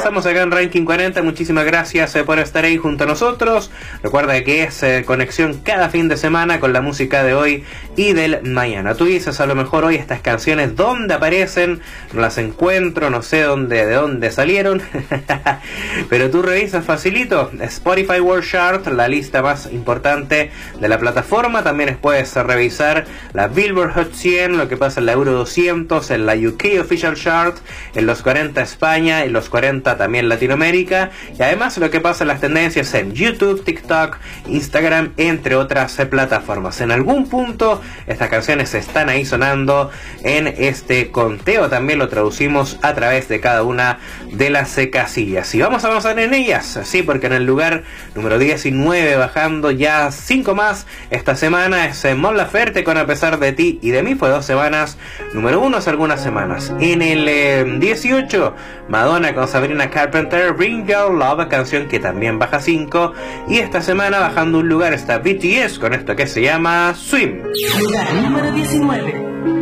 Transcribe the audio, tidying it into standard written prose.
estamos acá en Ranking 40. Muchísimas gracias por estar ahí junto a nosotros. Recuerda que es conexión cada fin de semana con la música de hoy y del mañana. Tú dices, a lo mejor hoy estas canciones, ¿dónde aparecen? No las encuentro, no sé de dónde salieron. Pero tú revisas facilito Spotify World Chart, la lista más importante de la plataforma. También puedes revisar la Billboard Hot 100, lo que pasa en la Euro 200, en la UK Official Chart, en los 40 España, en los 40 también Latinoamérica, y además lo que pasa en las tendencias en YouTube, TikTok, Instagram, entre otras plataformas. En algún punto estas canciones están ahí sonando en este conteo, también lo traducimos a través de cada una de las casillas. Y vamos a avanzar en ellas, sí, porque en el lugar número 19, bajando ya 5 más esta semana, es Mon Laferte con A pesar de ti y de mí, fue 2 semanas, número 1 hace algunas semanas. En el 18, Madonna con Sabrina Carpenter, Bring Your Love, canción que también baja 5, y esta semana bajando un lugar está BTS con esto que se llama Swim. Lugar número 19.